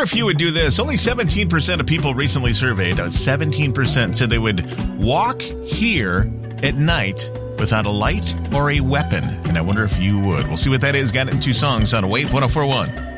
if you would do this. Only 17% of people recently surveyed, 17% said they would walk here at night without a light or a weapon. And I wonder if you would. We'll see what that is. Got it in two songs on Wave 104.1.